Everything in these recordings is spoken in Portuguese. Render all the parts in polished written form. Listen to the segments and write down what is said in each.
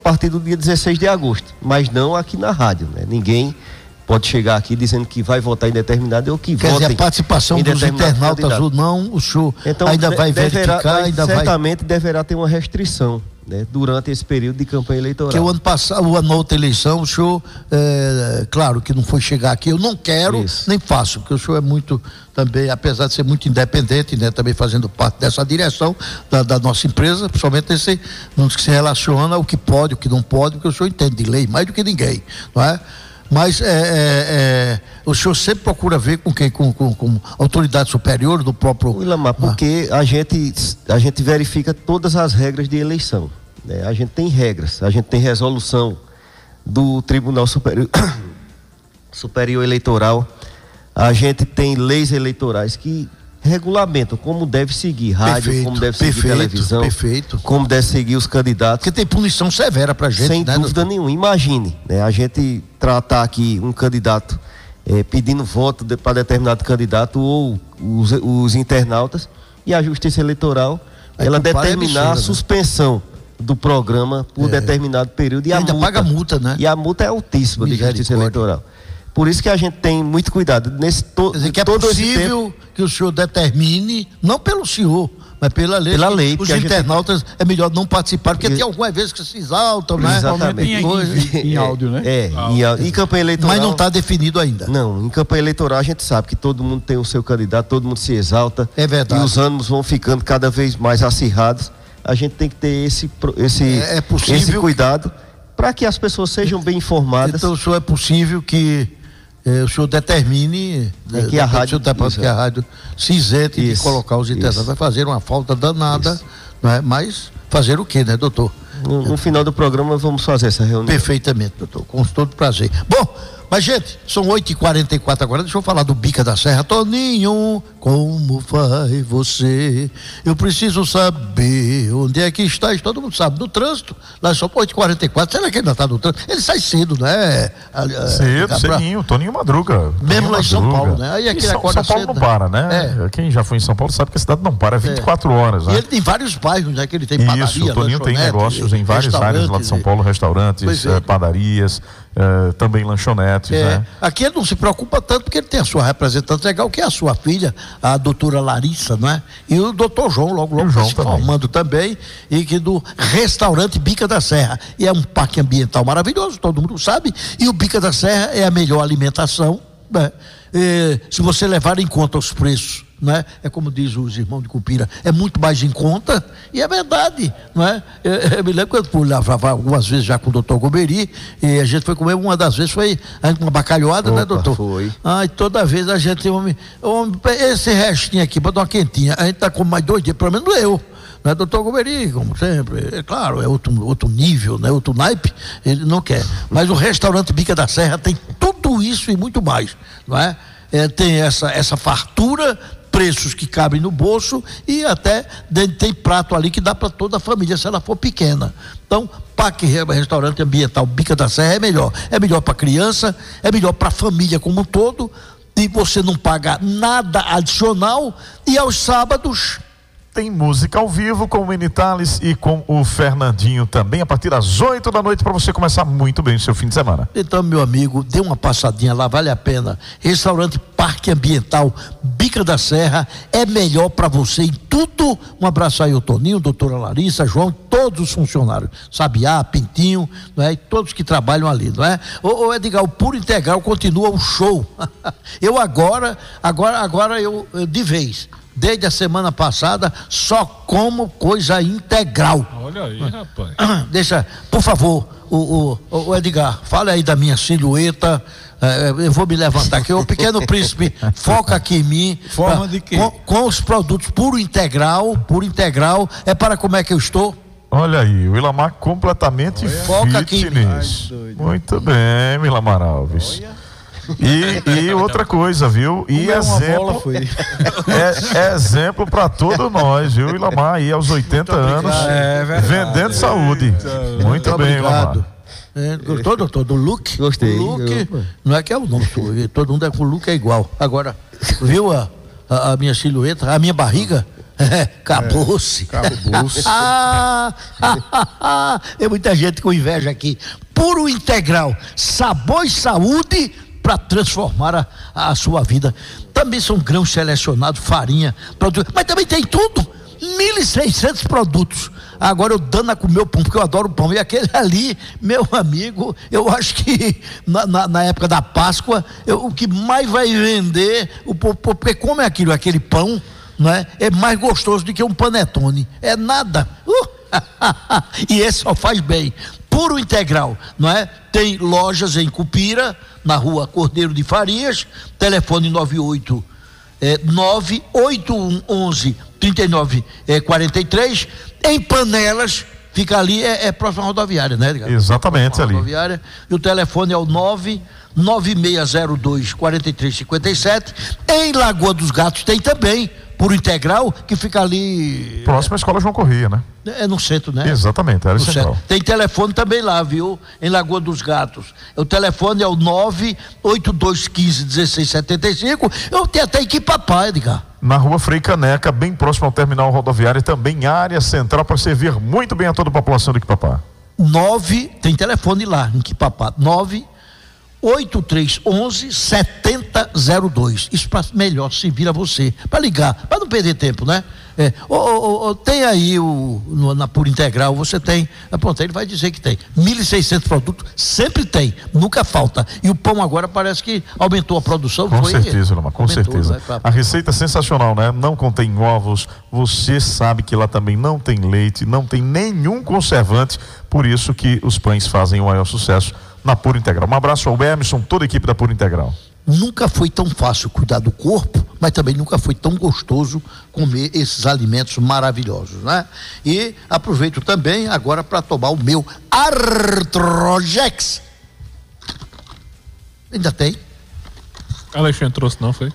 a partir do dia 16 de agosto, mas não aqui na rádio, né? Ninguém pode chegar aqui dizendo que vai votar em determinado ou que Quer votem. dizer, a participação dos internautas candidato. Ou não, o senhor então, ainda vai verificar, certamente deverá ter uma restrição, né, durante esse período de campanha eleitoral. Porque o ano passado, a outra eleição, o senhor, claro que não foi chegar aqui, eu não quero, nem faço, porque o senhor é muito também, apesar de ser muito independente, né, também fazendo parte dessa direção da nossa empresa, principalmente no que se relaciona ao que pode, o que não pode, porque o senhor entende de lei mais do que ninguém, não é? Mas o senhor sempre procura ver com quem? Com autoridade superior do próprio... Ilamar, porque a gente verifica todas as regras de eleição, né? A gente tem regras, a gente tem resolução do Tribunal Superior Eleitoral, a gente tem leis eleitorais que regulamentam como deve seguir rádio, como deve seguir televisão, como deve seguir os candidatos. Porque tem punição severa pra gente, sem dúvida nenhuma. Imagine, né, a gente tratar aqui um candidato pedindo voto para determinado candidato ou os internautas e a Justiça Eleitoral ela determinar a suspensão do programa por determinado período e ainda paga multa, né? E a multa é altíssima de Justiça Eleitoral. Por isso que a gente tem muito cuidado. Quer dizer, que é possível que o senhor determine, não pelo senhor, mas pela lei. Os internautas é melhor não participar, porque tem algumas vezes que se exaltam, né? Exatamente. Em áudio, né? Em campanha eleitoral. Mas não está definido ainda. Não, em campanha eleitoral a gente sabe que todo mundo tem o seu candidato, todo mundo se exalta. É verdade. E os ânimos vão ficando cada vez mais acirrados. A gente tem que ter esse cuidado para que as pessoas sejam bem informadas. Então, o senhor é possível que o senhor determine que a rádio se isente de colocar os internautas. Vai fazer uma falta danada, né? Mas fazer o quê, né, doutor? No final do programa vamos fazer essa reunião. Perfeitamente, doutor, com todo prazer. Bom, mas gente, são 8h44 agora, deixa eu falar do Bica da Serra. Toninho, como vai você? Eu preciso saber onde é que estás. Todo mundo sabe, no trânsito, lá só 8h44, será que ainda está no trânsito? Ele sai cedo, né? Cedinho, Toninho madruga. Mesmo lá em São Paulo, né? Aí aqui São Paulo não para, né? Quem já foi em São Paulo sabe que a cidade não para, 24 horas, né? E ele tem vários bairros, né? Que ele tem padaria, isso, o Toninho tem negócios em várias áreas lá de São Paulo, restaurantes, padarias, também lanchonetes, né? Aqui ele não se preocupa tanto porque ele tem a sua representante legal, que é a sua filha, a doutora Larissa, né? E o doutor João, logo está se formando também, e que do restaurante Bica da Serra. E é um parque ambiental maravilhoso, todo mundo sabe, e o Bica da Serra é a melhor alimentação, né? Se você levar em conta os preços, né? É como diz os irmãos de Cupira, é muito mais em conta, e é verdade, não é? Eu me lembro quando eu fui lá algumas vezes já com o doutor Gomeri, e a gente foi comer, uma das vezes foi uma bacalhoada, né, doutor? Foi. Ai, toda vez a gente, esse restinho aqui para dar uma quentinha, a gente tá com mais 2 dias, pelo menos eu. Né, doutor Gomeri, como sempre, é claro, é outro nível, né, outro naipe, ele não quer. Mas o restaurante Bica da Serra tem tudo isso e muito mais, não é? Tem essa fartura, preços que cabem no bolso e até tem prato ali que dá para toda a família se ela for pequena. Então, parque restaurante ambiental Bica da Serra é melhor para criança, é melhor para a família como um todo, e você não paga nada adicional, e aos sábados tem música ao vivo com o Menitales e com o Fernandinho também, a partir das 8 da noite, para você começar muito bem o seu fim de semana. Então, meu amigo, dê uma passadinha lá, vale a pena. Restaurante Parque Ambiental Bica da Serra é melhor para você em tudo. Um abraço aí ao Toninho, doutora Larissa, João, todos os funcionários, Sabiá, Pintinho, não é? E todos que trabalham ali, não é? Ô Edgar, o Puro Integral continua um show. Eu agora eu de vez, desde a semana passada, só como coisa integral. Olha aí, rapaz. Deixa, por favor, o Edgar, fala aí da minha silhueta. Eu vou me levantar aqui. O Pequeno Príncipe, foca aqui em mim. Forma de quê? Com os produtos Puro Integral. É para como é que eu estou? Olha aí, o Ilamar completamente foca aqui em mim. Muito bem, Ilamar Alves. E outra coisa, viu? E exemplo, exemplo para todos nós, viu, Ilamar, aí aos 80 anos, vendendo saúde. Muito bem, Ilamar. Gostou, doutor, do look? Gostei. O look, não é que é o nome, todo mundo com o look é igual. Agora, viu a minha silhueta, a minha barriga? Acabou-se. Acabou-se. Tem muita gente com inveja aqui. Puro Integral, sabor e saúde para transformar a sua vida. Também são grãos selecionados, farinha, produtos, mas também tem tudo. 1.600 produtos. Agora eu dando a comer o pão, porque eu adoro pão. E aquele ali, meu amigo, eu acho que na época da Páscoa, o que mais vai vender, porque como é aquele pão, né, é mais gostoso do que um panetone. É nada. E esse só faz bem. Puro Integral, não é? Tem lojas em Cupira, na rua Cordeiro de Farias, telefone 98111 3943, em Panelas, fica ali, próximo à rodoviária, né, Edgar? Exatamente, ali. Rodoviária, e o telefone é o 99602 4357. Em Lagoa dos Gatos tem também Puro Integral, que fica ali Próxima à Escola João Corrêa, né? É no centro, né? Exatamente, era central. Tem telefone também lá, viu? Em Lagoa dos Gatos. O telefone é o 98215-1675. Eu tenho até Equipapá, Edgar. Na rua Frei Caneca, bem próximo ao terminal rodoviário, e também área central para servir muito bem a toda a população do Equipapá. Tem telefone lá, em Equipapá. 98311-7002. Isso para melhor servir a você. Para ligar, para não perder tempo, né? Tem aí na Puro Integral, você tem. Pronto, ele vai dizer que tem 1.600 produtos, sempre tem, nunca falta. E o pão agora parece que aumentou a produção. Com certeza, Lama, com certeza. A receita é sensacional, né? Não contém ovos, você sabe que lá também não tem leite, não tem nenhum conservante, por isso que os pães fazem o maior sucesso na Puro Integral. Um abraço ao Emerson, toda a equipe da Puro Integral. Nunca foi tão fácil cuidar do corpo, mas também nunca foi tão gostoso comer esses alimentos maravilhosos, né? E aproveito também agora para tomar o meu Artrojex. Ainda tem? Alexandre trouxe não, foi?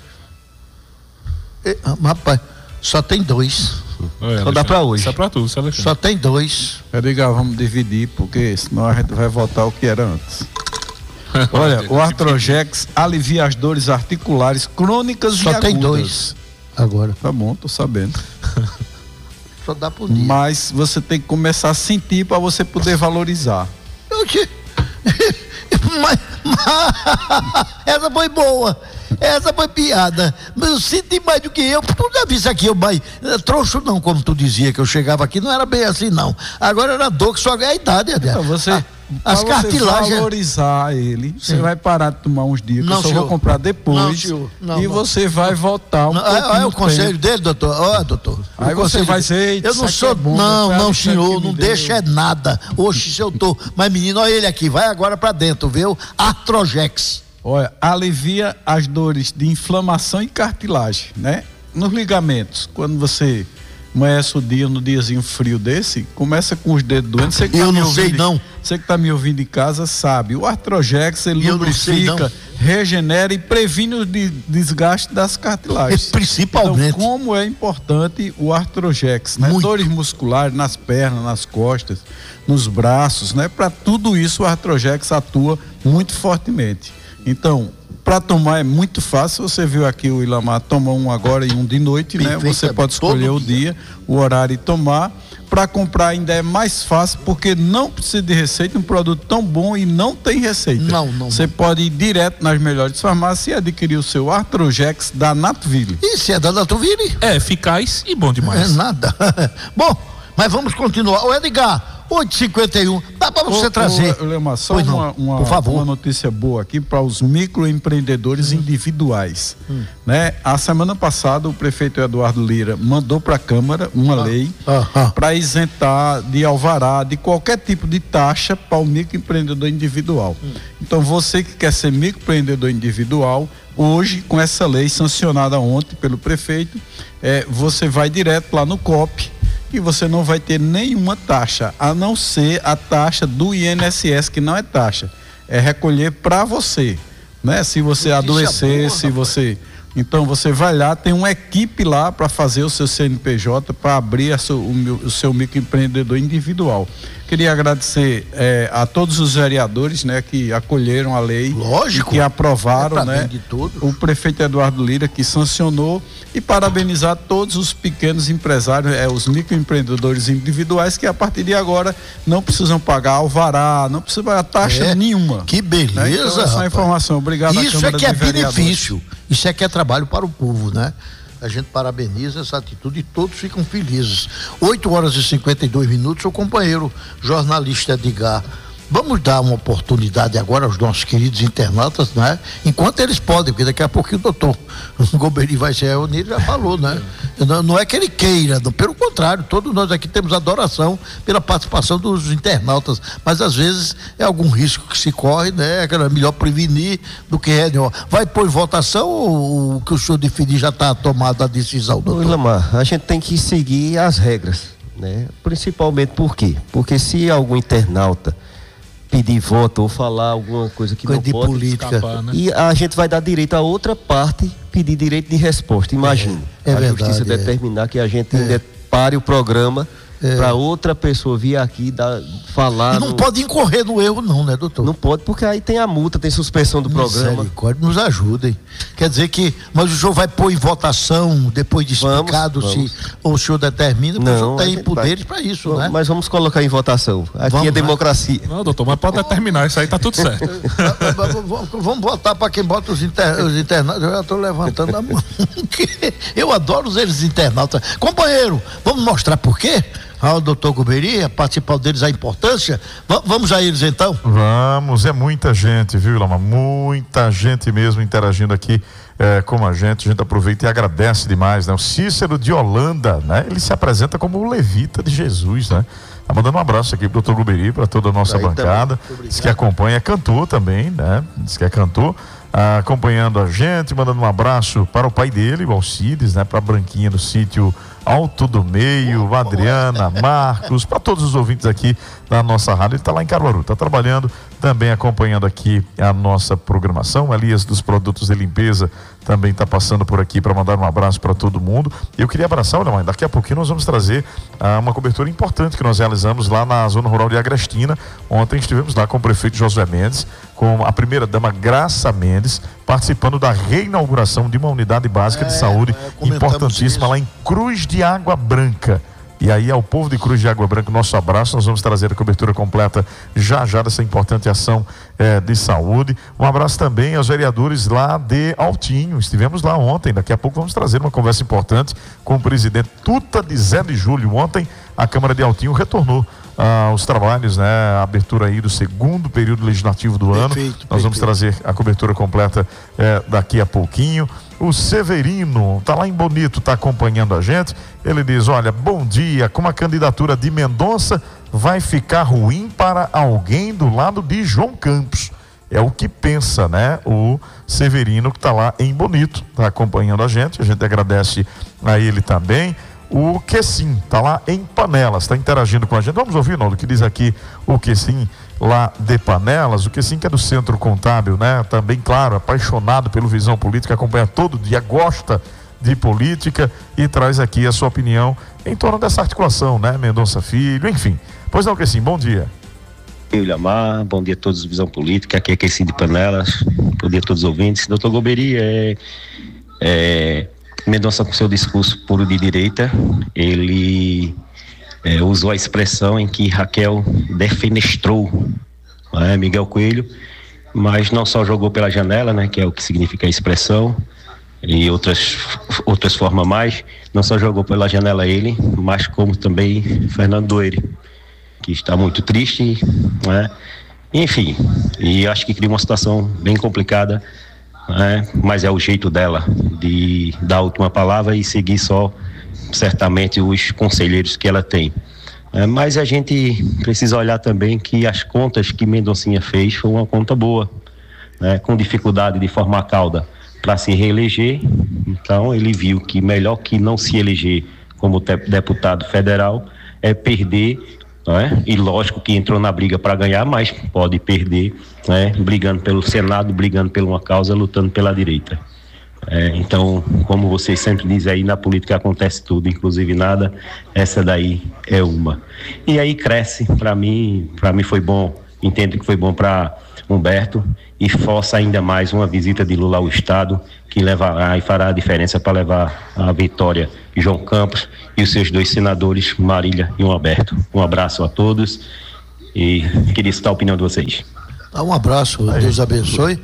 Rapaz, só tem 2. Só dá para hoje. Só para tudo, só tem 2. Edgar, vamos dividir, porque senão a gente vai voltar ao que era antes. Olha, o Artrojex alivia as dores articulares crônicas e agudas. Só tem 2 agora. Tá bom, tô sabendo. Só dá por dia. Mas você tem que começar a sentir para você poder valorizar. Essa foi boa. Essa foi piada. Mas eu senti mais do que eu. Tu já viu isso aqui, mas troncho não, como tu dizia, que eu chegava aqui, não era bem assim, não. Agora era dor que só ganha a idade, então você... As cartilagens. Você valorizar ele, você vai parar de tomar uns dias, não, que eu só vou comprar depois. Você vai voltar o conselho dele, doutor. Doutor. Aí você vai dizer, eu não sou, não, senhor, não deixa nada. Oxe, se eu tô. Mas menino, olha ele aqui, vai agora pra dentro, viu? Artrojex. Olha, alivia as dores de inflamação e cartilagem, né? Nos ligamentos, quando você amanhece o dia, no diazinho frio desse, começa com os dedos doentes. Eu não sei não. Você que está me ouvindo em casa sabe. O Artrojex, ele lubrifica, regenera e previne o desgaste das cartilagens. Principalmente. Então, como é importante o Artrojex, né? Dores musculares nas pernas, nas costas, nos braços, né? Para tudo isso o Artrojex atua muito fortemente. Então, para tomar é muito fácil. Você viu aqui o Ilamar toma um agora e um de noite, né? Você pode escolher o dia, o horário e tomar. Para comprar ainda é mais fácil, porque não precisa de receita, um produto tão bom e não tem receita. Não. Você pode ir direto nas melhores farmácias e adquirir o seu Artrojex da Natville. Isso é da Natville? É eficaz e bom demais. É nada. Bom, mas vamos continuar. O Edgar, 8h51, dá para você trazer. Lema, só uma notícia boa aqui para os microempreendedores individuais. Né? A semana passada o prefeito Eduardo Lira mandou para a Câmara uma lei para isentar de alvará de qualquer tipo de taxa para o microempreendedor individual. Então você que quer ser microempreendedor individual, hoje com essa lei sancionada ontem pelo prefeito, você vai direto lá no COP e você não vai ter nenhuma taxa, a não ser a taxa do INSS, que não é taxa, é recolher para você, né? Se você adoecer, se você... Então você vai lá, tem uma equipe lá para fazer o seu CNPJ, para abrir o seu microempreendedor individual. Queria agradecer a todos os vereadores, né, que acolheram a lei. Lógico. Que aprovaram, né? De tudo. O prefeito Eduardo Lira que sancionou, e parabenizar todos os pequenos empresários, os microempreendedores individuais que a partir de agora não precisam pagar alvará, não precisam pagar taxa nenhuma. Que beleza, né? Então, essa informação. Obrigado. Isso é que é benefício. Isso é que é trabalho para o povo, né? A gente parabeniza essa atitude e todos ficam felizes. 8h52, o companheiro jornalista Edgar. Vamos dar uma oportunidade agora aos nossos queridos internautas, né? Enquanto eles podem, porque daqui a pouquinho o doutor Golbery vai se reunir, já falou, né? Não é que ele queira, não, pelo contrário, todos nós aqui temos adoração pela participação dos internautas, mas às vezes é algum risco que se corre, né? É melhor prevenir do que reunião. Vai pôr em votação ou o que o senhor definir já está tomada a decisão, doutor? Ilamar, a gente tem que seguir as regras, né? Principalmente por quê? Porque se algum internauta pedir voto ou falar alguma coisa que não de pode política, escapar, né? E a gente vai dar direito a outra parte pedir direito de resposta. Imagine a verdade, justiça determinar que a gente ainda pare o programa para outra pessoa vir aqui falar. E não pode incorrer no erro não, né, doutor? Não pode, porque aí tem a multa, tem suspensão do programa. Misericórdia, nos ajudem. Quer dizer que, mas o senhor vai pôr em votação depois de explicado se o senhor determina, porque o senhor tem poderes para isso, né? Mas vamos colocar em votação. Aqui é democracia. Não, doutor, mas pode determinar, isso aí tá tudo certo. Vamos votar para quem bota os internautas. Eu já estou levantando a mão. Eu adoro os internautas. Companheiro, vamos mostrar por quê? O doutor Golbery, participar deles, a importância. Vamos a eles então? Vamos, é muita gente, viu, Ilamar? Muita gente mesmo interagindo aqui com a gente aproveita e agradece demais, né? O Cícero de Holanda, né? Ele se apresenta como o levita de Jesus, né? Tá mandando um abraço aqui pro doutor Golbery, para toda a nossa bancada. Diz que acompanha, é cantor também, né? Diz que é cantor, acompanhando a gente, mandando um abraço para o pai dele, o Alcides, né? Para a Branquinha do sítio Alto do Meio, Adriana, Marcos, para todos os ouvintes aqui da nossa rádio. Ele está lá em Caruaru, está trabalhando, também acompanhando aqui a nossa programação. Elias dos Produtos de Limpeza também está passando por aqui para mandar um abraço para todo mundo. Eu queria abraçar, olha, mãe, daqui a pouquinho nós vamos trazer uma cobertura importante que nós realizamos lá na zona rural de Agrestina. Ontem estivemos lá com o prefeito Josué Mendes, com a primeira-dama Graça Mendes, participando da reinauguração de uma unidade básica de saúde importantíssima lá em Cruz de Água Branca. E aí ao povo de Cruz de Água Branca, nosso abraço. Nós vamos trazer a cobertura completa já dessa importante ação de saúde. Um abraço também aos vereadores lá de Altinho. Estivemos lá ontem, daqui a pouco vamos trazer uma conversa importante com o presidente Tuta de Zé de Júlio. Ontem a Câmara de Altinho retornou os trabalhos, né? A abertura aí do segundo período legislativo do ano. Nós vamos trazer a cobertura completa daqui a pouquinho. O Severino tá lá em Bonito, tá acompanhando a gente. Ele diz: olha, bom dia, como a candidatura de Mendonça vai ficar ruim para alguém do lado de João Campos. É o que pensa, né? O Severino, que tá lá em Bonito, tá acompanhando a gente agradece a ele também. O Quessim tá lá em Panelas, está interagindo com a gente. Vamos ouvir, Nolo, o que diz aqui o Quessim lá de Panelas. O Quessim, que é do Centro Contábil, né? Também, claro, apaixonado pelo Visão Política, acompanha todo dia, gosta de política e traz aqui a sua opinião em torno dessa articulação, né? Mendonça Filho, enfim. Pois não, Quessim, bom dia. Ilamar, bom dia a todos do Visão Política, aqui é Quessim de Panelas, bom dia a todos os ouvintes. Doutor Golbery, Mendonça, com seu discurso puro de direita, ele usou a expressão em que Raquel defenestrou Miguel Coelho, mas não só jogou pela janela, né, que é o que significa a expressão, e outras formas mais, não só jogou pela janela ele, mas como também Fernando Doire, que está muito triste, né? Enfim, e acho que cria uma situação bem complicada, mas é o jeito dela de dar a última palavra e seguir só certamente os conselheiros que ela tem. Mas a gente precisa olhar também que as contas que Mendoncinha fez foi uma conta boa, né? Com dificuldade de formar cauda para se reeleger, então ele viu que melhor que não se eleger como deputado federal é perder, né? E lógico que entrou na briga para ganhar, mas pode perder, né? Brigando pelo Senado, brigando por uma causa, lutando pela direita. Então, como vocês sempre dizem aí, na política acontece tudo, inclusive nada, essa daí é uma. E aí cresce, para mim foi bom, entendo que foi bom para Humberto, e força ainda mais uma visita de Lula ao Estado, que levará e fará a diferença para levar a vitória de João Campos e os seus 2 senadores, Marília e Humberto. Um abraço a todos e queria citar a opinião de vocês. Um abraço, Deus abençoe.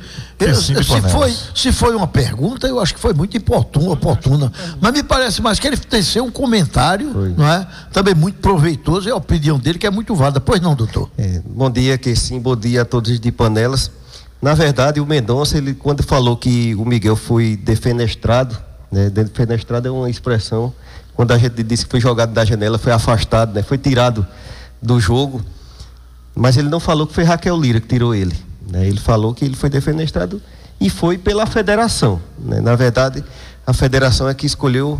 Se foi uma pergunta, eu acho que foi muito oportuna, mas me parece mais que ele teceu um comentário, não é? Também muito proveitoso, e a opinião dele que é muito válida. Pois não, doutor? Bom dia, Kessim, bom dia a todos de Panelas. Na verdade, o Mendonça, ele, quando falou que o Miguel foi defenestrado, né? Defenestrado é uma expressão, quando a gente disse que foi jogado da janela, foi afastado, né? Foi tirado do jogo. Mas ele não falou que foi Raquel Lira que tirou ele, né? Ele falou que ele foi defenestrado e foi pela federação, né? Na verdade, a federação é que escolheu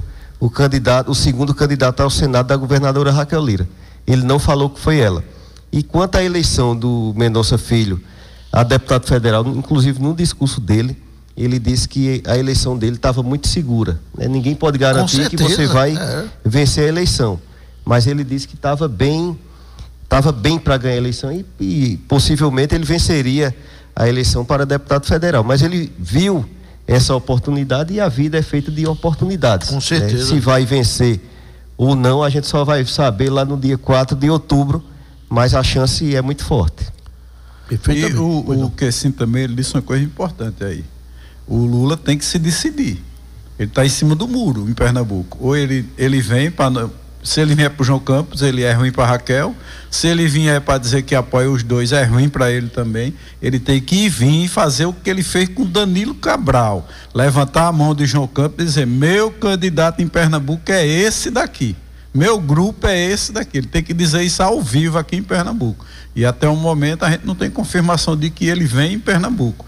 o segundo candidato ao Senado da governadora Raquel Lira. Ele não falou que foi ela. E quanto à eleição do Mendonça Filho a deputado federal, inclusive no discurso dele, ele disse que a eleição dele estava muito segura, né? Ninguém pode garantir que você vai vencer a eleição, mas ele disse que estava bem para ganhar a eleição e possivelmente ele venceria a eleição para deputado federal, mas ele viu essa oportunidade e a vida é feita de oportunidades. Com certeza. Né? Se vai vencer ou não, a gente só vai saber lá no dia 4 de outubro, mas a chance é muito forte. E o Kessim também, ele disse uma coisa importante aí. O Lula tem que se decidir. Ele está em cima do muro em Pernambuco. Ou ele vem para... Se ele vier para o João Campos, ele é ruim para Raquel. Se ele vier para dizer que apoia os dois, é ruim para ele também. Ele tem que vir e fazer o que ele fez com Danilo Cabral. Levantar a mão de João Campos e dizer: meu candidato em Pernambuco é esse daqui. Meu grupo é esse daqui. Ele tem que dizer isso ao vivo aqui em Pernambuco. E até o momento a gente não tem confirmação de que ele vem em Pernambuco.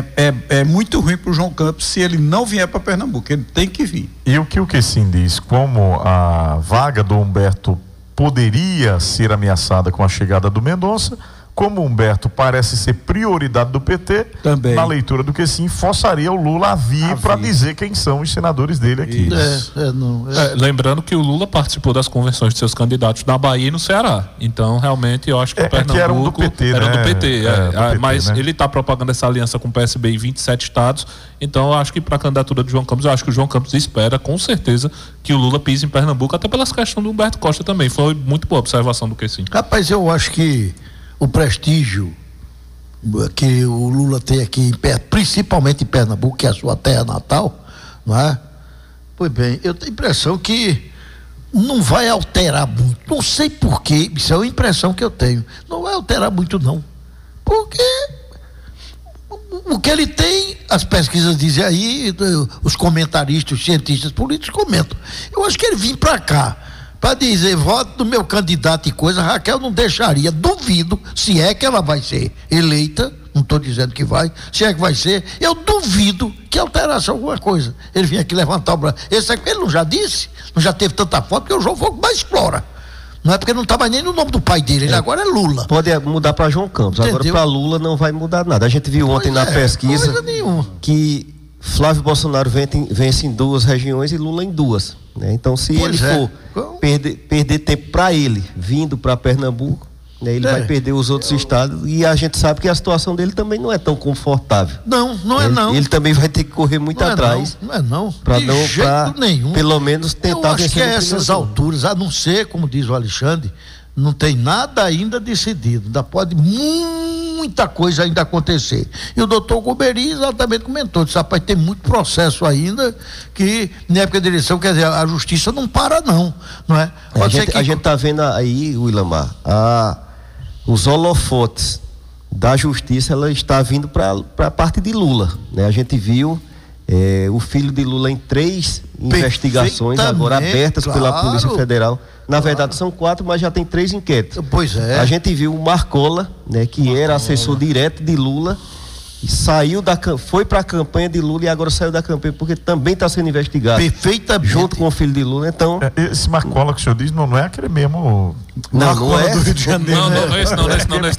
É muito ruim para o João Campos se ele não vier para Pernambuco. Ele tem que vir. E o que o Kessim diz, como a vaga do Humberto poderia ser ameaçada com a chegada do Mendonça, como o Humberto parece ser prioridade do PT, também, na leitura do Kessim, forçaria o Lula a vir para dizer quem são os senadores dele aqui. Lembrando que o Lula participou das convenções de seus candidatos na Bahia e no Ceará. Então, realmente, eu acho que o Pernambuco... que eram do PT, era né? do PT, do PT, mas né? ele está propagando essa aliança com o PSB em 27 estados. Então, eu acho que para a candidatura de João Campos, eu acho que o João Campos espera, com certeza, que o Lula pise em Pernambuco, até pelas questões do Humberto Costa também. Foi muito boa a observação do Kessim. Rapaz, eu acho que o prestígio que o Lula tem aqui, principalmente em Pernambuco, que é a sua terra natal, não é? Pois bem, eu tenho a impressão que não vai alterar muito. Não sei porquê, isso é uma impressão que eu tenho. Não vai alterar muito, não. Porque o que ele tem, as pesquisas dizem aí, os comentaristas, os cientistas políticos comentam. Eu acho que ele vir para cá para dizer, voto do meu candidato e coisa, Raquel não deixaria. Duvido, se é que ela vai ser eleita, não estou dizendo que vai, se é que vai ser, eu duvido que alterasse alguma coisa. Ele vinha aqui levantar o braço. Esse aqui ele não já disse, não já teve tanta foto, porque o João Fogo mais explora. Não é porque não estava nem no nome do pai dele, ele agora é Lula. Pode mudar para João Campos, entendeu? Agora para Lula não vai mudar nada. A gente viu ontem na pesquisa que Flávio Bolsonaro vence em 2 regiões e Lula em 2. Né? Então, se ele for perder tempo para ele, vindo para Pernambuco, né, ele vai perder os outros estados, e a gente sabe que a situação dele também não é tão confortável. Não. Ele também vai ter que correr muito atrás. Para pelo menos tentar vencer. Eu acho que a essas alturas, a não ser, como diz o Alexandre, não tem nada ainda decidido, ainda pode muita coisa ainda acontecer. E o doutor Goberi exatamente comentou, disse: rapaz, tem muito processo ainda que na época da eleição, quer dizer, a justiça não para não é? A gente está vendo aí, Willamar, os holofotes da justiça, ela está vindo para a parte de Lula, né? A gente viu o filho de Lula em 3 investigações agora abertas pela Polícia Federal. Na verdade são 4, mas já tem 3 inquéritos. Pois é. A gente viu o Marcola, né, que era assessor direto de Lula, foi para a campanha de Lula e agora saiu da campanha porque também está sendo investigado. Perfeitamente. Junto com o filho de Lula, então... Esse Marcola que o senhor diz não é aquele mesmo... Não é? Do Rio de Janeiro. Não, esse não.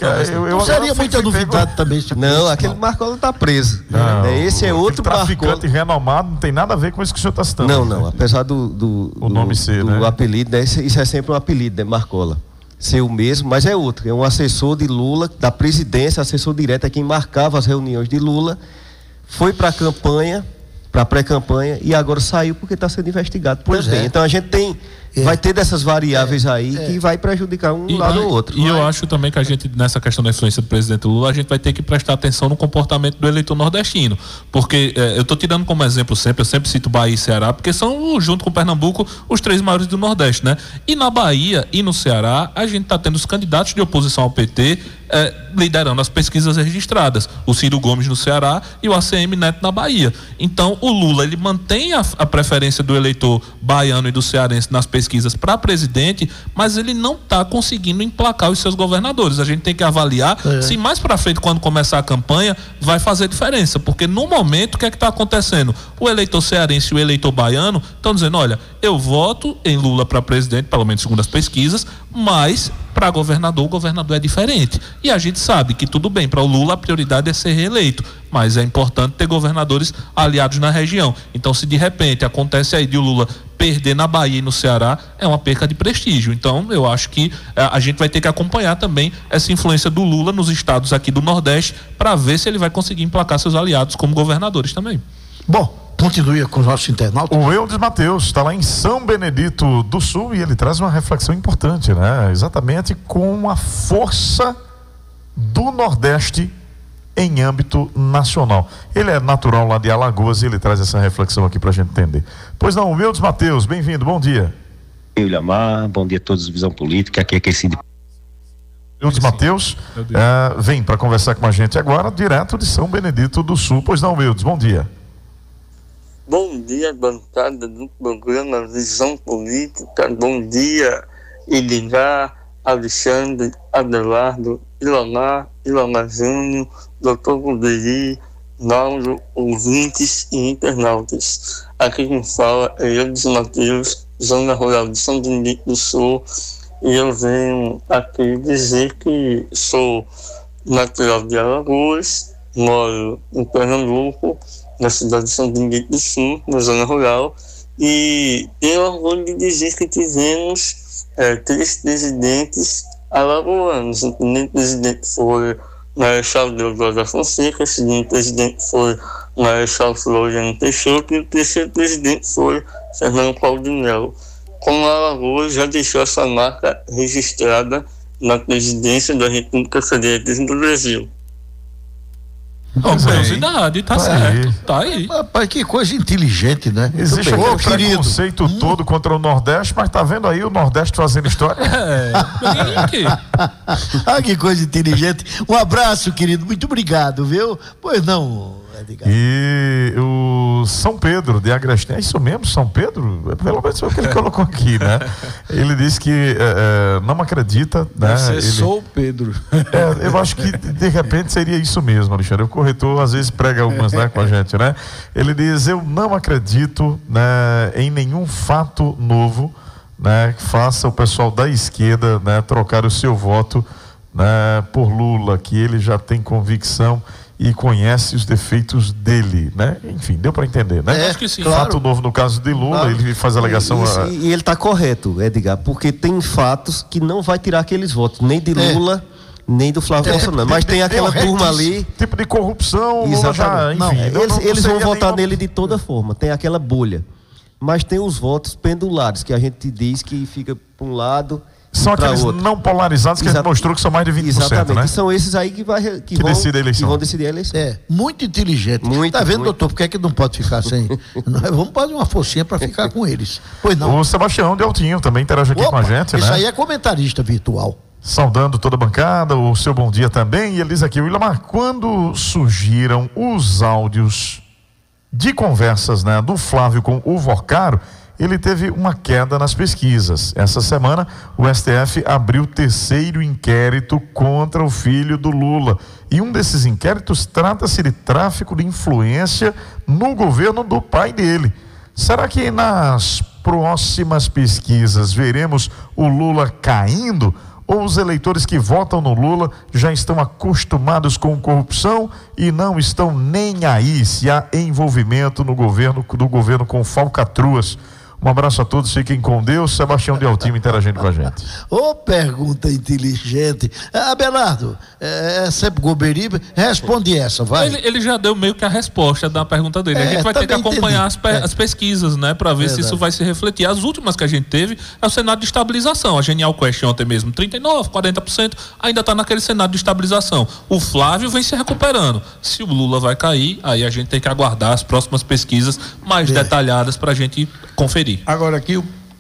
Seria muita novidade também. Não, aquele Marcola está preso. Esse é outro traficante renomado, não tem nada a ver com isso que o senhor está citando. Não, apesar do nome ser, do apelido, né? Isso é sempre um apelido, né? Marcola. Ser o mesmo, mas é outro. É um assessor de Lula, da presidência, assessor direto, é quem marcava as reuniões de Lula, foi para a campanha, para a pré-campanha, e agora saiu porque está sendo investigado também. Então a gente vai ter dessas variáveis aí que vai prejudicar um lado ou outro. E eu acho também que a gente, nessa questão da influência do presidente Lula, a gente vai ter que prestar atenção no comportamento do eleitor nordestino. Porque eu estou tirando como exemplo eu sempre cito Bahia e Ceará, porque são, junto com Pernambuco, os 3 maiores do Nordeste, né? E na Bahia e no Ceará, a gente está tendo os candidatos de oposição ao PT liderando as pesquisas registradas. O Ciro Gomes no Ceará e o ACM Neto na Bahia. Então, o Lula, ele mantém a preferência do eleitor baiano e do cearense nas pesquisas para presidente, mas ele não está conseguindo emplacar os seus governadores. A gente tem que avaliar se mais para frente, quando começar a campanha, vai fazer diferença, porque no momento, o que é que está acontecendo? O eleitor cearense e o eleitor baiano estão dizendo, olha, eu voto em Lula para presidente, pelo menos segundo as pesquisas, mas para governador, o governador é diferente. E a gente sabe que tudo bem, para o Lula a prioridade é ser reeleito, mas é importante ter governadores aliados na região. Então, se de repente acontece aí de o Lula perder na Bahia e no Ceará, é uma perca de prestígio. Então, eu acho que a gente vai ter que acompanhar também essa influência do Lula nos estados aqui do Nordeste para ver se ele vai conseguir emplacar seus aliados como governadores também. Bom, continue com os nossos internautas. O Eudes Mateus está lá em São Benedito do Sul e ele traz uma reflexão importante, né? Exatamente com a força do Nordeste em âmbito nacional. Ele é natural lá de Alagoas e ele traz essa reflexão aqui para a gente entender. Pois não, Eudes Mateus, bem-vindo, bom dia. Ilhamar, bom dia a todos do Visão Política, aqui é aquecido. Eudes Mateus vem para conversar com a gente agora, direto de São Benedito do Sul. Pois não, Eudes, bom dia. Bom dia, bancada do programa Visão Política. Bom dia, Edgar, Alexandre, Adelardo, Ilamar Júnior, Dr. Guderi, Mauro, ouvintes e internautas. Aqui quem fala é Eudes Mateus, Zona Rural de São Benedito do Sul, e eu venho aqui dizer que sou natural de Alagoas, moro em Pernambuco, na cidade de São Benedito do Sul, na zona rural, e tenho orgulho de dizer que tivemos 3 presidentes alagoanos. O primeiro presidente foi Marechal Deodoro da Fonseca, o segundo presidente foi Marechal Floriano Peixoto e o terceiro presidente foi Fernando Claudinel. Com a Alagoas já deixou essa marca registrada na presidência da República Federativa do Brasil. Curiosidade, tá certo. Tá aí. Rapaz, que coisa inteligente, né? Existe aquele preconceito todo contra o Nordeste, mas tá vendo aí o Nordeste fazendo história? Que coisa inteligente. Um abraço, querido. Muito obrigado, viu? Pois não, Edgar. E o São Pedro de Agreste, é isso mesmo, São Pedro? Pelo menos é o que ele colocou aqui, né? Ele disse que não acredita, né? Sou o Pedro. Eu acho que de repente seria isso mesmo, Alexandre. O corretor às vezes prega algumas, né, com a gente, né? Ele diz, eu não acredito, né, em nenhum fato novo, né, que faça o pessoal da esquerda, né, trocar o seu voto, né, por Lula, que ele já tem convicção e conhece os defeitos dele, né? Enfim, deu para entender, né? Acho que sim. Fato novo no caso de Lula, ele faz a alegação... E ele está correto, Edgar, porque tem fatos que não vai tirar aqueles votos, nem de Lula, nem do Flávio Bolsonaro, mas tem aquela turma ali... Tipo de corrupção, Lula já, enfim... Eles vão votar nele de toda forma, tem aquela bolha. Mas tem os votos pendulares, que a gente diz que fica para um lado... São aqueles não polarizados que a gente mostrou que são mais de 20%, exatamente, né? E são esses aí que vão decidir a eleição. Que vão decidir a eleição. Muito inteligente. Tá vendo, doutor? Por que é que não pode ficar sem? Vamos fazer uma forcinha para ficar com eles. Pois não. O Sebastião de Altinho também interage aqui com a gente, né? Isso aí é comentarista virtual. Saudando toda a bancada, o seu bom dia também. E ele diz aqui, Willamar, quando surgiram os áudios de conversas, né, do Flávio com o Vocaro, ele teve uma queda nas pesquisas. Essa semana, o STF abriu o 3º inquérito contra o filho do Lula. E um desses inquéritos trata-se de tráfico de influência no governo do pai dele. Será que nas próximas pesquisas veremos o Lula caindo? Ou os eleitores que votam no Lula já estão acostumados com corrupção e não estão nem aí se há envolvimento do governo com falcatruas? Um abraço a todos, fiquem com Deus. Sebastião de Altimo interagindo com a gente. Ô, pergunta inteligente. Abelardo, sempre Goberibe, responde essa, vai. Ele já deu meio que a resposta da pergunta dele. A gente vai ter que acompanhar as pesquisas, né, para ver se isso vai se refletir. As últimas que a gente teve é o Senado de estabilização. A Genial Quest ontem mesmo, 39%, 40%, ainda está naquele Senado de estabilização. O Flávio vem se recuperando. Se o Lula vai cair, aí a gente tem que aguardar as próximas pesquisas mais detalhadas para a gente conferir. Agora aqui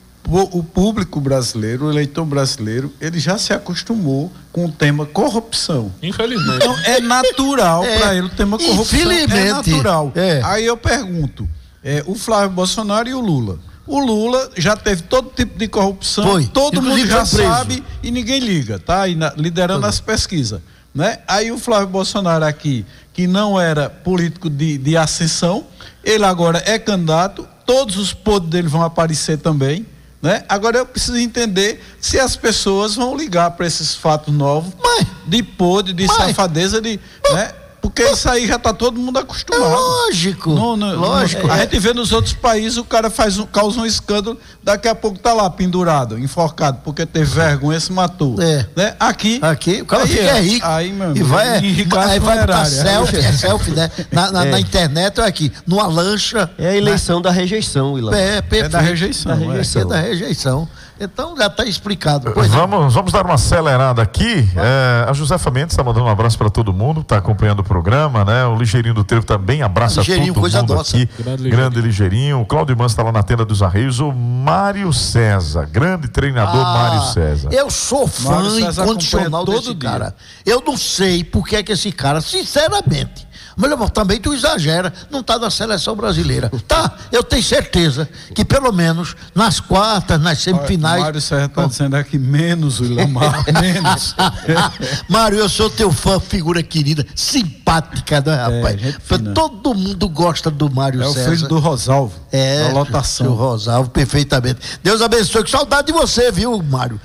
o público brasileiro, o eleitor brasileiro, ele já se acostumou com o tema corrupção. Infelizmente. Então é natural para ele o tema corrupção. Infelizmente. É natural. Aí eu pergunto, o Flávio Bolsonaro e o Lula. O Lula já teve todo tipo de corrupção, todo mundo já sabe e ninguém liga, tá? Aí liderando as pesquisas, né? Aí o Flávio Bolsonaro aqui, que não era político de ascensão, ele agora é candidato. Todos os podres dele vão aparecer também, né? Agora eu preciso entender se as pessoas vão ligar para esses fatos novos de podre, de safadeza, né? Porque isso aí já está todo mundo acostumado. Lógico. Lógico. A gente vê nos outros países, o cara causa um escândalo, daqui a pouco tá lá pendurado, enforcado, porque teve vergonha, se matou. Né? Aqui o cara fica rico. Aí, meu e vai botar selfie, né? Na internet ou aqui, numa lancha. É a eleição da rejeição, Willan. É da rejeição. É da rejeição. Então já está explicado. Vamos dar uma acelerada aqui. A Josefa Mendes está mandando um abraço para todo mundo, está acompanhando o programa, né? O Ligeirinho do Trevo também abraça todo mundo aqui. Grande Ligeirinho. O Cláudio Manso está lá na Tenda dos Arreios. O Mário César, grande treinador Mário César. Eu sou fã incondicional desse cara. Eu não sei por que é que esse cara, sinceramente, mas também tu exagera, não tá na seleção brasileira. Tá, eu tenho certeza que pelo menos nas quartas, nas semifinais. Mário Serra tá dizendo aqui menos, Willamar, menos. Mário, eu sou teu fã, figura querida, simpática, né, rapaz? Todo mundo gosta do Mário César. É o filho do Rosalvo. Da lotação. O Rosalvo, perfeitamente. Deus abençoe, que saudade de você, viu, Mário?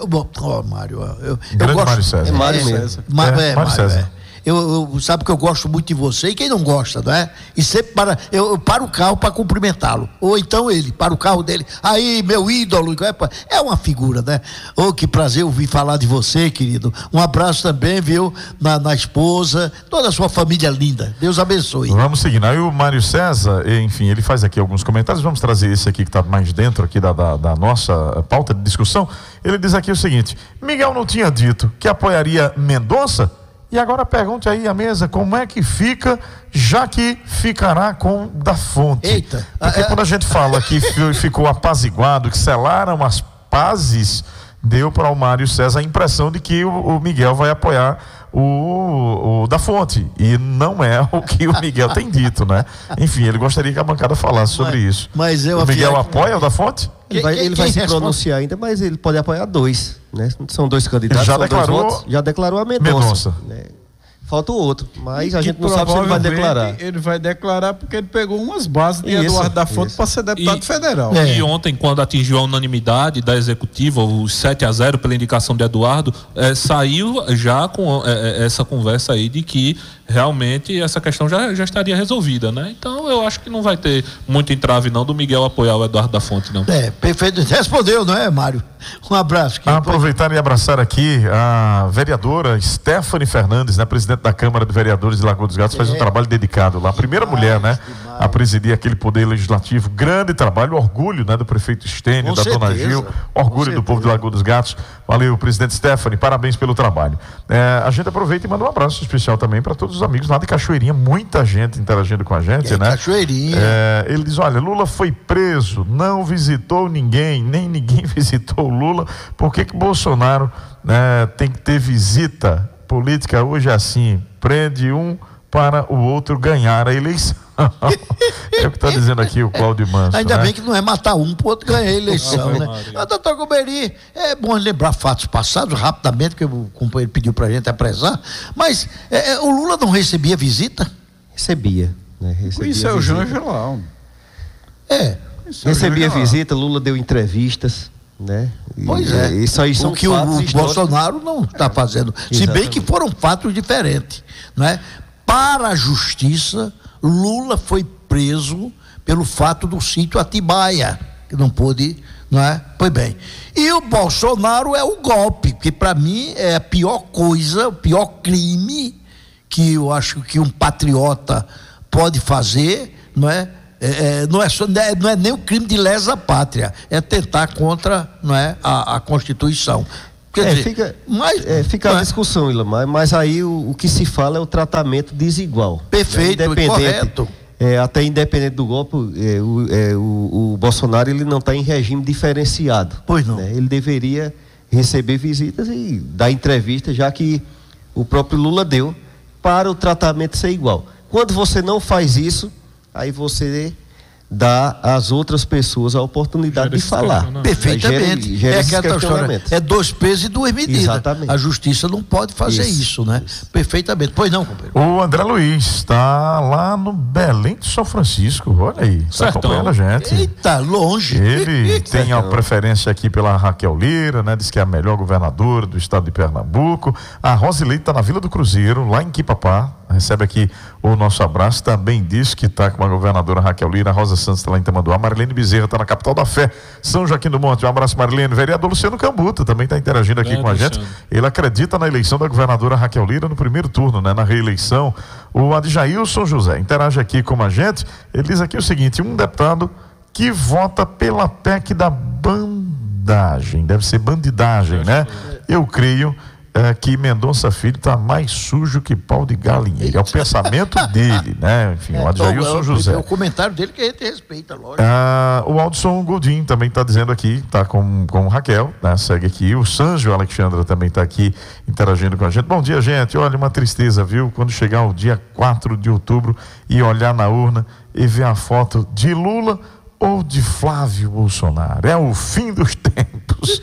Mário, eu gosto. Mário César. É Mário mesmo. Mário César. Eu sabe que eu gosto muito de você e quem não gosta, não é? E sempre eu paro o carro para cumprimentá-lo. Ou então ele para o carro dele. Aí, meu ídolo. É uma figura, né? Que prazer ouvir falar de você, querido. Um abraço também, viu? Na esposa, toda a sua família linda. Deus abençoe. Vamos seguindo. Aí o Mário César, enfim, ele faz aqui alguns comentários. Vamos trazer esse aqui que está mais dentro aqui da nossa pauta de discussão. Ele diz aqui o seguinte: Miguel não tinha dito que apoiaria Mendonça? E agora pergunte aí à mesa como é que fica, já que ficará com da fonte. Eita. Porque quando a gente fala que ficou apaziguado, que selaram as pazes, deu para o Mário César a impressão de que o Miguel vai apoiar o da fonte. E não é o que o Miguel tem dito, né? Enfim, ele gostaria que a bancada falasse sobre isso. Mas o Miguel apoia o da fonte? Ele vai se pronunciar ainda, mas ele pode apoiar dois, né? São dois candidatos, já declarou a Mendonça. Né? Falta o outro, mas a gente não sabe se ele vai declarar. Ele vai declarar porque ele pegou umas bases de Eduardo da Fonte para ser deputado federal. E ontem, quando atingiu a unanimidade da executiva, os 7-0 pela indicação de Eduardo, saiu já com essa conversa aí de que realmente essa questão já estaria resolvida, né? Então eu acho que não vai ter muito entrave não do Miguel apoiar o Eduardo da Fonte, não. Perfeito. Respondeu, não é, Mário? Um abraço. Aproveitar e abraçar aqui a vereadora Stephanie Fernandes, né? Presidente da Câmara de Vereadores de Lagoa dos Gatos, faz um trabalho dedicado lá. A primeira mulher, né? A presidir aquele poder legislativo. Grande trabalho, orgulho, né? Do prefeito Estênio, da dona Gil, orgulho do povo de Lagoa dos Gatos. Valeu, presidente Stephanie, parabéns pelo trabalho. A gente aproveita e manda um abraço especial também para todos os amigos lá de Cachoeirinha, muita gente interagindo com a gente, né? Cachoeirinha. Ele diz: olha, Lula foi preso, não visitou ninguém, nem ninguém visitou o Lula. Por que Bolsonaro tem que ter visita? Política hoje é assim: prende um, para o outro ganhar a eleição. É o que está dizendo aqui o Cláudio Manso. Ainda bem que não é matar um para o outro ganhar a eleição, né? Doutor Goberi, é bom lembrar fatos passados rapidamente, que o companheiro pediu para a gente apressar, mas o Lula não recebia visita? Recebia. Né? Isso é o João Geral. Recebia visita, Lula deu entrevistas, né? Pois é. Isso aí são o que o Bolsonaro não está fazendo. Se bem que foram fatos diferentes, né? Para a justiça, Lula foi preso pelo fato do sítio Atibaia, que não pôde, não é? Pois bem. E o Bolsonaro é o golpe, que para mim é a pior coisa, o pior crime que eu acho que um patriota pode fazer, não é? Não é nem o crime de lesa pátria, é tentar contra, não é, a Constituição. Quer dizer, fica a discussão, Ilamar, mas aí o que se fala é o tratamento desigual. Perfeito, correto. Até independente do golpe, o Bolsonaro ele não está em regime diferenciado. Pois não. Né? Ele deveria receber visitas e dar entrevista, já que o próprio Lula deu, para o tratamento ser igual. Quando você não faz isso, aí você dá às outras pessoas a oportunidade de falar. Perfeitamente. Gera aquela história. É 2 pesos e 2 medidas. Exatamente. A justiça não pode fazer isso, né? Isso. Perfeitamente. Pois não, companheiro. O André Luiz está lá no Belém de São Francisco. Olha aí. Está acompanhando a gente. Eita, longe. Ele tem a preferência aqui pela Raquel Lira, né? Diz que é a melhor governadora do estado de Pernambuco. A Rosileite está na Vila do Cruzeiro, lá em Quipapá. Recebe aqui o nosso abraço. Também diz que está com a governadora Raquel Lira. A Rosa Santos está lá em Tamanduá. Marilene Bezerra está na capital da fé, São Joaquim do Monte. Um abraço, Marilene. Vereador Luciano Cambuta também está interagindo aqui com a gente. Ele acredita na eleição da governadora Raquel Lira no primeiro turno, né? Na reeleição. O Adjailson José interage aqui com a gente. Ele diz aqui o seguinte: um deputado que vota pela PEC da bandagem, deve ser bandidagem, né? Eu creio que Mendonça Filho está mais sujo que pau de galinheiro. É o pensamento dele, né? Enfim, o Adjailson José. É o comentário dele que a gente respeita, lógico. O Aldson Godin também está dizendo aqui, está com Raquel, né? Segue aqui. O Sanjo Alexandra também está aqui interagindo com a gente. Bom dia, gente. Olha, uma tristeza, viu? Quando chegar o dia 4 de outubro e olhar na urna e ver a foto de Lula ou de Flávio Bolsonaro. É o fim dos tempos.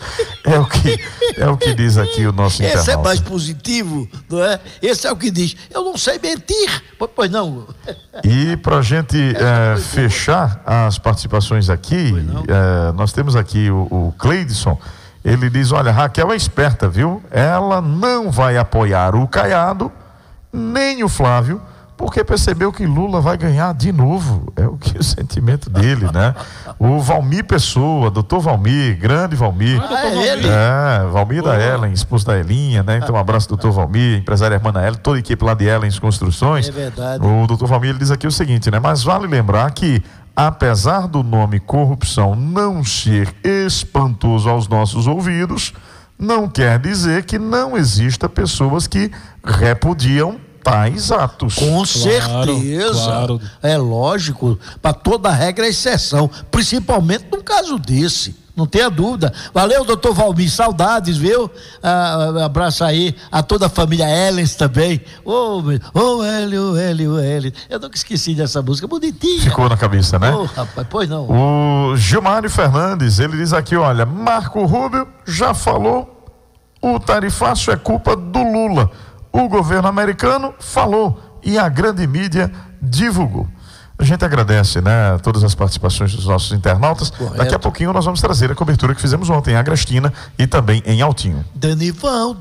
É o que diz aqui o nosso internauta. Esse é mais positivo, não é? Esse é o que diz. Eu não sei mentir. Pois não. E para a gente fechar as participações aqui, nós temos aqui o Cleidson. Ele diz: olha, Raquel é esperta, viu? Ela não vai apoiar o Caiado, nem o Flávio, porque percebeu que Lula vai ganhar de novo. É o sentimento dele, né? O Valmir Pessoa, doutor Valmir, grande Valmir. Ele? Valmir da Ellen, esposo da Elinha, né? Então um abraço, doutor Valmir, empresária irmã Ellen, toda a equipe lá de Ellens Construções. É verdade. O doutor Valmir, ele diz aqui o seguinte, né? Mas vale lembrar que, apesar do nome corrupção não ser espantoso aos nossos ouvidos, não quer dizer que não exista pessoas que repudiam tais atos. Com certeza. Claro. É lógico, para toda regra é exceção, principalmente num caso desse, não tenha dúvida. Valeu, doutor Valmir, saudades, viu? Abraço aí a toda a família Ellens também. Hélio. Eu nunca esqueci dessa música, bonitinha. Ficou na cabeça, né? Rapaz, pois não. O Gilmário Fernandes, ele diz aqui, olha, Marco Rubio já falou, o tarifaço é culpa do Lula. O governo americano falou e a grande mídia divulgou. A gente agradece, né, todas as participações dos nossos internautas. Correto. Daqui a pouquinho nós vamos trazer a cobertura que fizemos ontem em Agrestina e também em Altinho. Denival,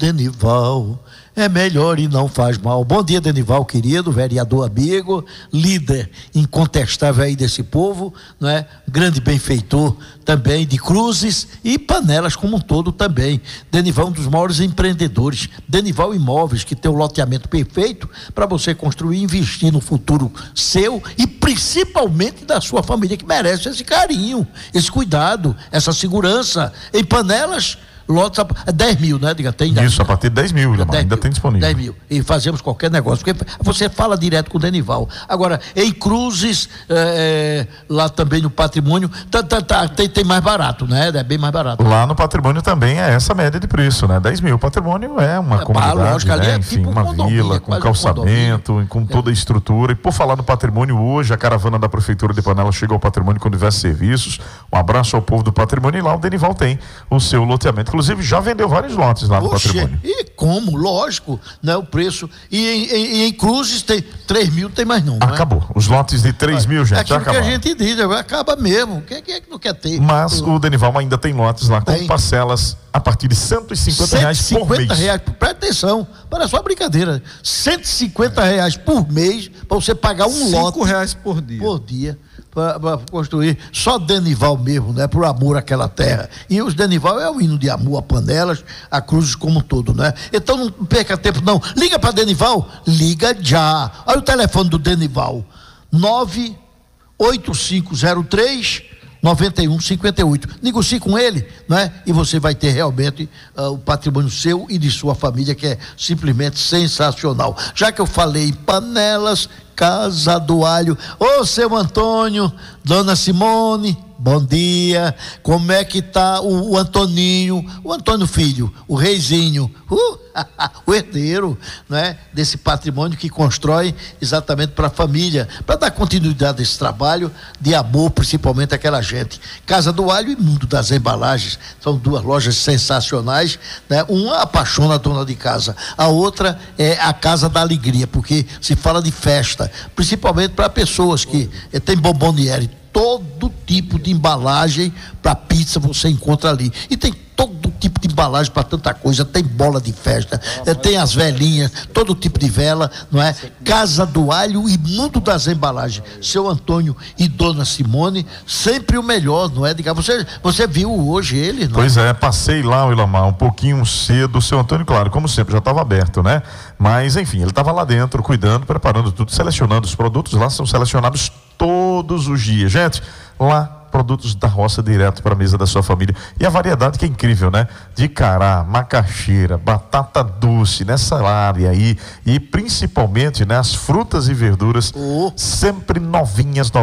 é melhor e não faz mal. Bom dia, Denival, querido, vereador amigo, líder incontestável aí desse povo, não é? Grande benfeitor também de Cruzes e Panelas como um todo também. Denival, um dos maiores empreendedores. Denival Imóveis, que tem o loteamento perfeito para você construir e investir no futuro seu e principalmente da sua família, que merece esse carinho, esse cuidado, essa segurança. Em Panelas, lotes, 10 mil, né? Diga, tem isso, a partir de 10 mil, ainda tem disponível. 10 mil. E fazemos qualquer negócio, porque você fala direto com o Denival. Agora, em Cruzes, lá também no Patrimônio, tem mais barato, né? É bem mais barato. Lá no Patrimônio também é essa média de preço, né? 10 mil. O Patrimônio é uma comunidade, lógico, né? Enfim, tipo uma vila, com calçamento, com toda a estrutura. E por falar no Patrimônio, hoje a caravana da Prefeitura de Panelas chega ao Patrimônio com diversos serviços. Um abraço ao povo do Patrimônio, e lá o Denival tem o seu loteamento. Inclusive, já vendeu vários lotes lá no Patrimônio. E como? Lógico, né? O preço. E em Cruzes tem 3 mil, tem mais não. Acabou. Né? Os lotes de 3 mil, gente, já acabaram. Que a gente diz, acaba mesmo. Quem é que não quer ter? Mas o Denival ainda tem lotes lá com parcelas a partir de R$150 por mês. R$150, presta atenção, para só brincadeira. R$150 por mês para você pagar um lote. R$5 por dia. Por dia. Para construir, só Denival mesmo, né? Por amor àquela terra. E os Denival é o hino de amor a Panelas, a Cruzes como um todo, né? Então não perca tempo, não. Liga para Denival, liga já. Olha o telefone do Denival: 98503-9158. Negocie com ele, né? E você vai ter realmente o patrimônio seu e de sua família, que é simplesmente sensacional. Já que eu falei em Panelas, Casa do Alho, ô seu Antônio, dona Simone, bom dia. Como é que tá o Antoninho, o Antônio Filho, o reizinho, o herdeiro, né? Desse patrimônio que constrói exatamente para a família, para dar continuidade a esse trabalho de amor, principalmente àquela gente. Casa do Alho e Mundo das Embalagens, são duas lojas sensacionais, né? Uma apaixona a dona de casa, a outra é a Casa da Alegria, porque se fala de festa, principalmente para pessoas que tem bomboniere. Todo tipo de embalagem para pizza você encontra ali. E tem todo tipo de embalagem para tanta coisa. Tem bola de festa, tem as velinhas, todo tipo de vela, não é? Casa do Alho e Mundo das Embalagens. Seu Antônio e dona Simone, sempre o melhor, não é? Você viu hoje ele, não? Pois é, passei lá, Willamar, um pouquinho cedo. O seu Antônio, claro, como sempre, já estava aberto, né? Mas, enfim, ele estava lá dentro, cuidando, preparando tudo, selecionando os produtos. Lá são selecionados todos os dias. Gente, lá, produtos da roça direto para a mesa da sua família. E a variedade que é incrível, né? De cará, macaxeira, batata doce, nessa área aí. E principalmente, né? As frutas e verduras sempre novinhas.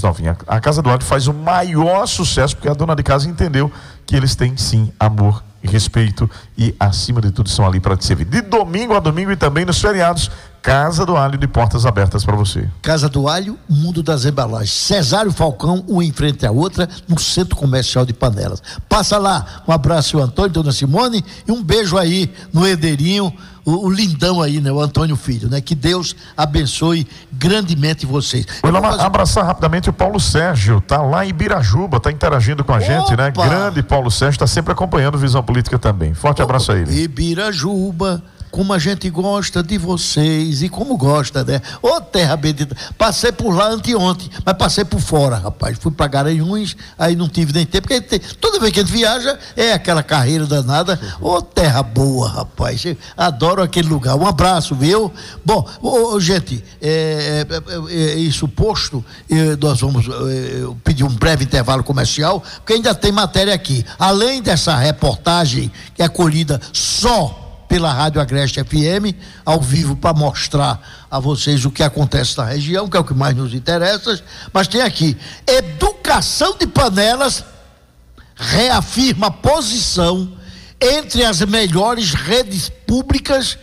A Casa do Alho faz o maior sucesso porque a dona de casa entendeu que eles têm, sim, amor e respeito e, acima de tudo, estão ali para te servir. De domingo a domingo e também nos feriados, Casa do Alho de portas abertas para você. Casa do Alho, Mundo das Embalagens. Cesário Falcão, um em frente à outra, no Centro Comercial de Panelas. Passa lá, um abraço ao Antônio, dona Simone, e um beijo aí no herdeirinho, o lindão aí, né? O Antônio Filho, né? Que Deus abençoe grandemente vocês. Abraçar rapidamente o Paulo Sérgio, tá lá em Ibirajuba, tá interagindo com a gente, né? Grande Paulo Sérgio, tá sempre acompanhando Visão Política também. Forte abraço a ele. Ibirajuba, como a gente gosta de vocês e como gosta, né? Ô terra bendita, passei por lá anteontem, mas passei por fora, rapaz, fui pra Garanhuns, aí não tive nem tempo, porque toda vez que a gente viaja, é aquela carreira danada. Ô terra boa, rapaz, adoro aquele lugar. Um abraço, viu? Bom, gente, isso posto, nós vamos pedir um breve intervalo comercial, porque ainda tem matéria aqui, além dessa reportagem que é colhida só pela Rádio Agreste FM, ao vivo, para mostrar a vocês o que acontece na região, que é o que mais nos interessa, mas tem aqui: Educação de Panelas reafirma posição entre as melhores redes públicas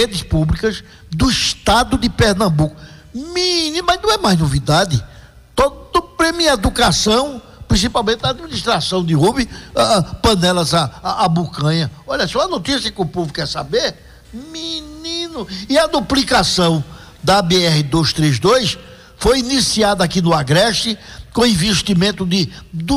do estado de Pernambuco. Mas não é mais novidade. Todo prêmio em educação, principalmente a administração de Rubem, Panelas a bucanha. Olha só a notícia que o povo quer saber. Menino, e a duplicação da BR-232 foi iniciada aqui no Agreste com investimento de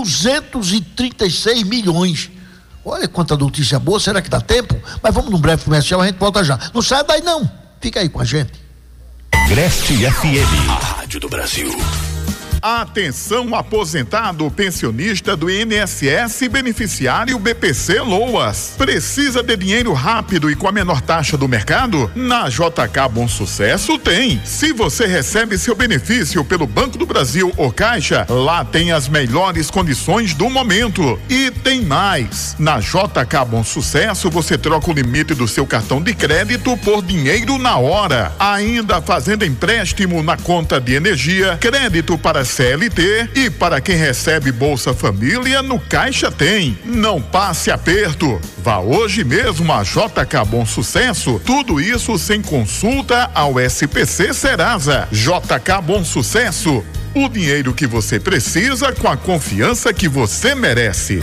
236 milhões. Olha quanta notícia boa, será que dá tempo? Mas vamos num breve comercial, a gente volta já. Não sai daí não, fica aí com a gente. Agreste FM, a rádio do Brasil. Atenção, aposentado, pensionista do INSS, beneficiário BPC Loas. Precisa de dinheiro rápido e com a menor taxa do mercado? Na JK Bom Sucesso tem. Se você recebe seu benefício pelo Banco do Brasil ou Caixa, lá tem as melhores condições do momento. E tem mais. Na JK Bom Sucesso você troca o limite do seu cartão de crédito por dinheiro na hora. Ainda fazendo empréstimo na conta de energia, crédito para CLT e para quem recebe Bolsa Família, no Caixa tem. Não passe aperto. Vá hoje mesmo a JK Bom Sucesso. Tudo isso sem consulta ao SPC Serasa. JK Bom Sucesso. O dinheiro que você precisa com a confiança que você merece.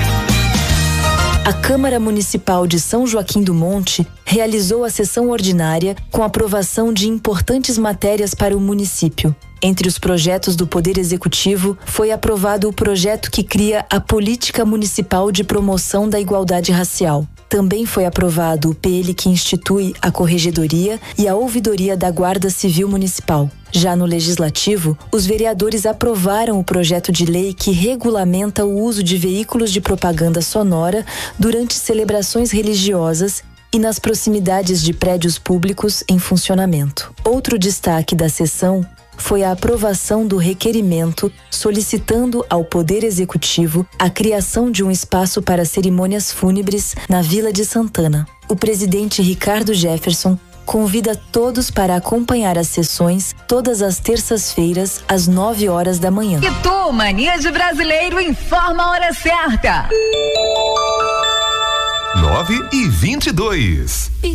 A Câmara Municipal de São Joaquim do Monte realizou a sessão ordinária com aprovação de importantes matérias para o município. Entre os projetos do Poder Executivo, foi aprovado o projeto que cria a Política Municipal de Promoção da Igualdade Racial. Também foi aprovado o PL que institui a Corregedoria e a Ouvidoria da Guarda Civil Municipal. Já no Legislativo, os vereadores aprovaram o projeto de lei que regulamenta o uso de veículos de propaganda sonora durante celebrações religiosas e nas proximidades de prédios públicos em funcionamento. Outro destaque da sessão foi a aprovação do requerimento solicitando ao Poder Executivo a criação de um espaço para cerimônias fúnebres na Vila de Santana. O presidente Ricardo Jefferson convida todos para acompanhar as sessões todas as terças-feiras às 9 horas da manhã. Itu, Mania de Brasileiro, informa a hora certa. 9:22.